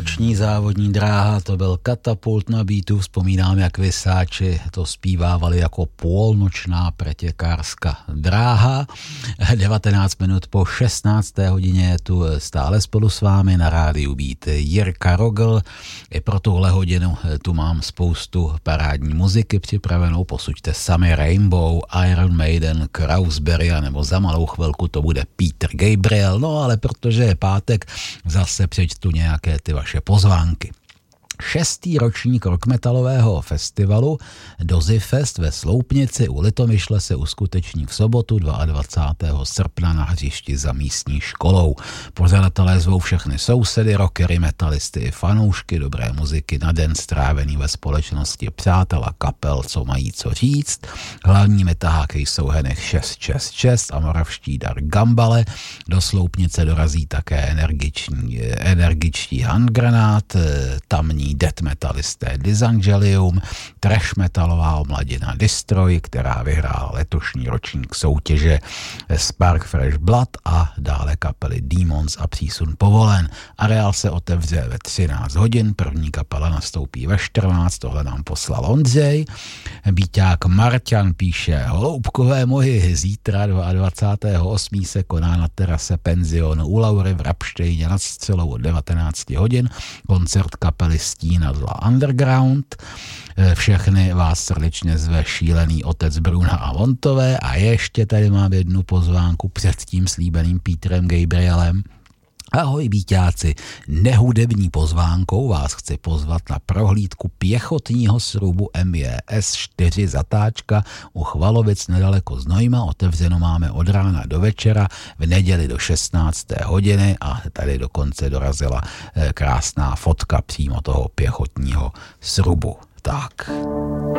Noční závodní dráha, to byl Katapult na beatu, vzpomínám, jak Vysáči to zpívávali jako půlnočná pretěkářská dráha. 19 minut po 16. hodině je tu stále spolu s vámi na rádiu Beat Jirka Rogl. I pro tuhle hodinu tu mám spoustu parádní muziky připravenou, posuďte sami Rainbow, Iron Maiden, Krausberry, nebo za malou chvilku to bude Peter Gabriel, no ale protože je pátek, zase přečtu nějaké ty vaše pozvánky. 6. ročník rockmetalového festivalu Dozifest ve Sloupnici u Litomyšle se uskuteční v sobotu 22. srpna na hřišti za místní školou. Pořadatelé zvou všechny sousedy, rockery, metalisty i fanoušky dobré muziky na den strávený ve společnosti přátel a kapel, co mají co říct. Hlavními taháky jsou Henech 666 a moravští Dar Gambale. Do Sloupnice dorazí také energičtí Handgranát, tamní death metalisté Disangelium, trash metalová omladina Destroy, která vyhrála letošní ročník soutěže Spark Fresh Blood a dále kapely Demons a Přísun povolen. Areál se otevře ve 13 hodin, první kapela nastoupí ve 14, tohle nám poslal Ondřej. Bíťák Marťan píše: hloubkové mohy, zítra 22.8. se koná na terase penzionu u Laury v Rapštejně nad Střelou od 19 hodin koncert kapely Stínadla Underground. Všechny vás srdečně zve šílený otec Bruna a Vontové a ještě tady mám jednu pozvánku před tím slíbeným Petrem Gabrielem. Ahoj bíťáci, nehudební pozvánkou vás chci pozvat na prohlídku pěchotního srubu MJS 4 zatáčka u Chvalovic nedaleko Znojma. Otevřeno máme od rána do večera, v neděli do 16. hodiny a tady dokonce dorazila krásná fotka přímo toho pěchotního srubu. Tak.